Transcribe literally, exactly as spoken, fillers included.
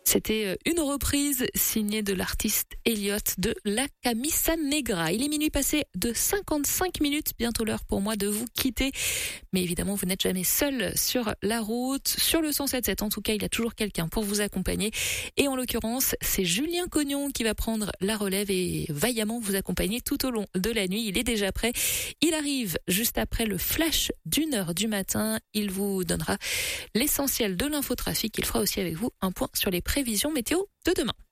C'était une reprise signée de l'artiste Elliot de La Camisa Negra. Il est minuit passé de cinquante-cinq minutes, bientôt l'heure pour moi de vous quitter. Mais évidemment, vous n'êtes jamais seul sur la route, sur le cent sept sept. En tout cas, il y a toujours quelqu'un pour vous accompagner. Et en l'occurrence, c'est Julien Cognon qui va prendre la relève et vaillamment vous accompagner tout au long de la nuit. Il est déjà prêt. Il arrive juste après le flash d'une heure du matin. Il vous donnera l'essentiel de l'infotrafic. Il fera aussi avec vous un point sur les prévisions météo de demain.